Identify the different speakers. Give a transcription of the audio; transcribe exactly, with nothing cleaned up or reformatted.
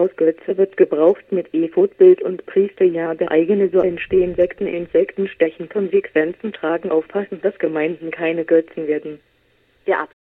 Speaker 1: Hausgötze wird gebraucht mit Ephod-Bild und Priesterjahr. Eigene so entstehen Sekten, Insekten stechen Konsequenzen tragen. Aufpassen, dass Gemeinden keine Götzen werden.
Speaker 2: Der